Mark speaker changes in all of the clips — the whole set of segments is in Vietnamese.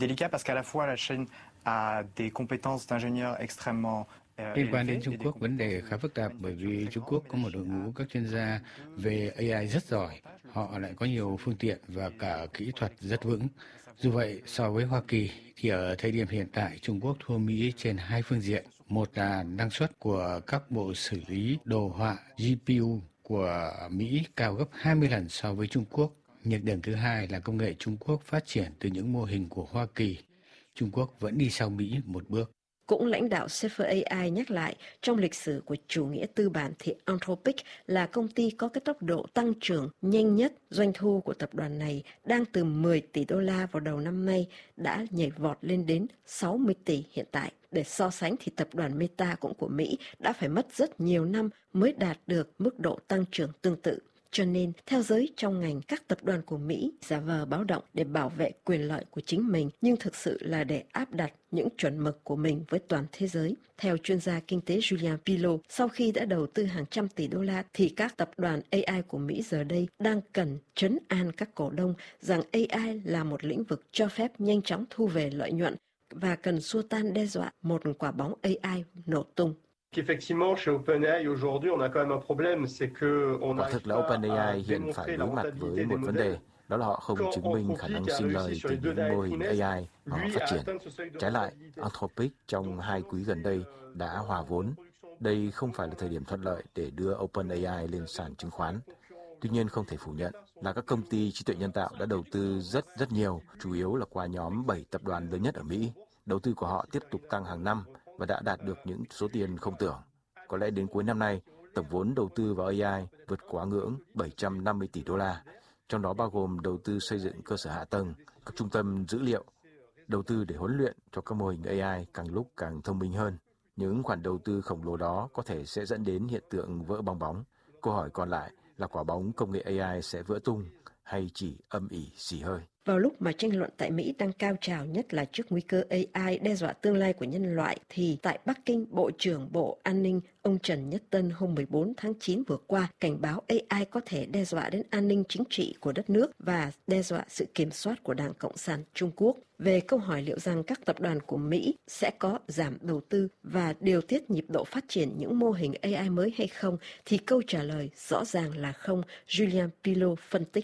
Speaker 1: Délicat parce qu'à la fois la Chine a des compétences d'ingénieurs extrêmement
Speaker 2: Liên quan đến Trung Quốc, vấn đề khá phức tạp bởi vì Trung Quốc có một đội ngũ các chuyên gia về AI rất giỏi. Họ lại có nhiều phương tiện và cả kỹ thuật rất vững. Dù vậy, so với Hoa Kỳ, thì ở thời điểm hiện tại, Trung Quốc thua Mỹ trên hai phương diện. Một là năng suất của các bộ xử lý đồ họa GPU của Mỹ cao gấp 20 lần so với Trung Quốc. Nhược điểm thứ hai là công nghệ Trung Quốc phát triển từ những mô hình của Hoa Kỳ. Trung Quốc vẫn đi sau Mỹ một bước.
Speaker 3: Cũng lãnh đạo Safer AI nhắc lại, trong lịch sử của chủ nghĩa tư bản thì Anthropic là công ty có cái tốc độ tăng trưởng nhanh nhất. Doanh thu của tập đoàn này đang từ 10 tỷ đô la vào đầu năm nay đã nhảy vọt lên đến 60 tỷ hiện tại. Để so sánh thì tập đoàn Meta cũng của Mỹ đã phải mất rất nhiều năm mới đạt được mức độ tăng trưởng tương tự. Cho nên, theo giới trong ngành, các tập đoàn của Mỹ giả vờ báo động để bảo vệ quyền lợi của chính mình, nhưng thực sự là để áp đặt những chuẩn mực của mình với toàn thế giới. Theo chuyên gia kinh tế Julian Pillow, sau khi đã đầu tư hàng trăm tỷ đô la, thì các tập đoàn AI của Mỹ giờ đây đang cần trấn an các cổ đông rằng AI là một lĩnh vực cho phép nhanh chóng thu về lợi nhuận và cần xua tan đe dọa một quả bóng AI nổ tung.
Speaker 4: Effectivement, chez OpenAI aujourd'hui, on a quand même un problème, c'est que on
Speaker 5: Quả thực là OpenAI hiện phải đối mặt với một vấn đề, đó là họ không chứng minh khả năng sinh lời từ những mô hình AI mà họ phát triển. Trái lại, Anthropic trong 2 quý gần đây đã hòa vốn. Đây không phải là thời điểm thuận lợi để đưa OpenAI lên sàn chứng khoán. Tuy nhiên không thể phủ nhận là các công ty trí tuệ nhân tạo đã đầu tư rất nhiều, chủ yếu là qua nhóm 7 tập đoàn lớn nhất ở Mỹ. Đầu tư của họ tiếp tục tăng hàng năm và đã đạt được những số tiền không tưởng. Có lẽ đến cuối năm nay, tổng vốn đầu tư vào AI vượt quá ngưỡng 750 tỷ đô la, trong đó bao gồm đầu tư xây dựng cơ sở hạ tầng, các trung tâm dữ liệu, đầu tư để huấn luyện cho các mô hình AI càng lúc càng thông minh hơn. Những khoản đầu tư khổng lồ đó có thể sẽ dẫn đến hiện tượng vỡ bong bóng. Câu hỏi còn lại là quả bóng công nghệ AI sẽ vỡ tung hay chỉ âm ỉ xì hơi.
Speaker 3: Vào lúc mà tranh luận tại Mỹ đang cao trào nhất là trước nguy cơ AI đe dọa tương lai của nhân loại, thì tại Bắc Kinh, Bộ trưởng Bộ An ninh ông Trần Nhất Tân hôm 14 tháng 9 vừa qua cảnh báo AI có thể đe dọa đến an ninh chính trị của đất nước và đe dọa sự kiểm soát của Đảng Cộng sản Trung Quốc. Về câu hỏi liệu rằng các tập đoàn của Mỹ sẽ có giảm đầu tư và điều tiết nhịp độ phát triển những mô hình AI mới hay không, thì câu trả lời rõ ràng là không, Julian Pillow phân tích.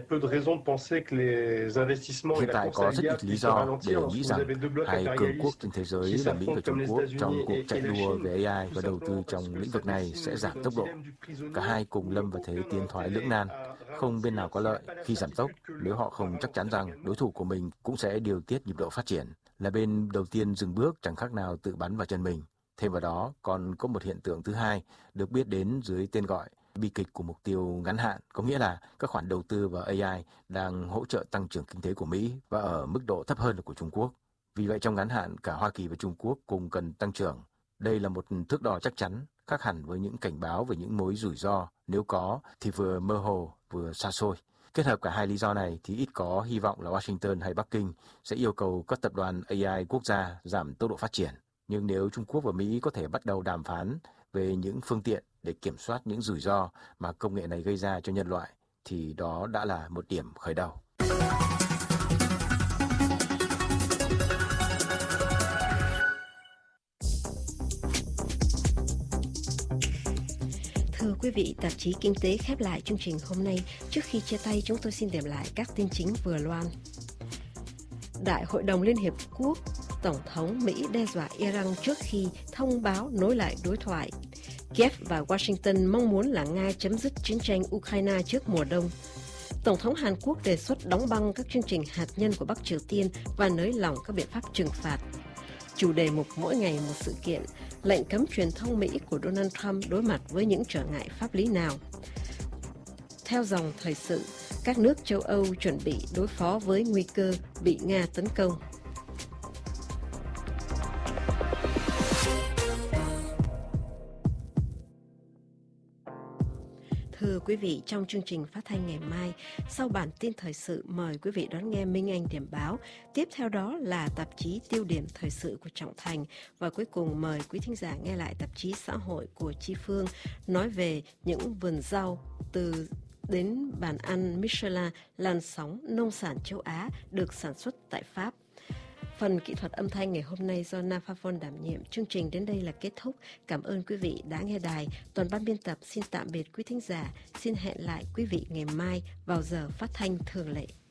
Speaker 5: Hiện tại có rất ít lý do để nghĩ rằng hai cường quốc trên thế giới là Mỹ và Trung Quốc trong cuộc chạy đua về AI và đầu tư trong lĩnh vực này sẽ giảm tốc độ. Cả hai cùng lâm vào thế tiến thoái lưỡng nan, không bên nào có lợi khi giảm tốc nếu họ không chắc chắn rằng đối thủ của mình cũng sẽ điều tiết nhịp độ phát triển. Là bên đầu tiên dừng bước chẳng khác nào tự bắn vào chân mình. Thêm vào đó còn có một hiện tượng thứ hai được biết đến dưới tên gọi bi kịch của mục tiêu ngắn hạn, có nghĩa là các khoản đầu tư vào AI đang hỗ trợ tăng trưởng kinh tế của Mỹ và ở mức độ thấp hơn của Trung Quốc. Vì vậy trong ngắn hạn, cả Hoa Kỳ và Trung Quốc cùng cần tăng trưởng. Đây là một thước đo chắc chắn, khác hẳn với những cảnh báo về những mối rủi ro, nếu có thì vừa mơ hồ vừa xa xôi. Kết hợp cả hai lý do này thì ít có hy vọng là Washington hay Bắc Kinh sẽ yêu cầu các tập đoàn AI quốc gia giảm tốc độ phát triển. Nhưng nếu Trung Quốc và Mỹ có thể bắt đầu đàm phán về những phương tiện để kiểm soát những rủi ro mà công nghệ này gây ra cho nhân loại, thì đó đã là một điểm khởi đầu.
Speaker 3: Thưa quý vị, tạp chí Kinh tế khép lại chương trình hôm nay. Trước khi chia tay, chúng tôi xin điểm lại các tin chính vừa loan. Đại hội đồng Liên Hiệp Quốc, Tổng thống Mỹ đe dọa Iran trước khi thông báo nối lại đối thoại. Kiev và Washington mong muốn là Nga chấm dứt chiến tranh Ukraine trước mùa đông. Tổng thống Hàn Quốc đề xuất đóng băng các chương trình hạt nhân của Bắc Triều Tiên và nới lỏng các biện pháp trừng phạt. Chủ đề mục mỗi ngày một sự kiện, lệnh cấm truyền thông Mỹ của Donald Trump đối mặt với những trở ngại pháp lý nào. Theo dòng thời sự, các nước châu Âu chuẩn bị đối phó với nguy cơ bị Nga tấn công. Thưa quý vị, trong chương trình phát thanh ngày mai, sau bản tin thời sự mời quý vị đón nghe Minh Anh điểm báo. Tiếp theo đó là tạp chí Tiêu điểm thời sự của Trọng Thành. Và cuối cùng mời quý thính giả nghe lại tạp chí Xã hội của Chi Phương nói về những vườn rau từ đến bàn ăn Michelin làn sóng nông sản châu Á được sản xuất tại Pháp. Phần kỹ thuật âm thanh ngày hôm nay do Nam Pha Phôn đảm nhiệm. Chương trình đến đây là kết thúc. Cảm ơn quý vị đã nghe đài. Toàn ban biên tập xin tạm biệt quý thính giả. Xin hẹn lại quý vị ngày mai vào giờ phát thanh thường lệ.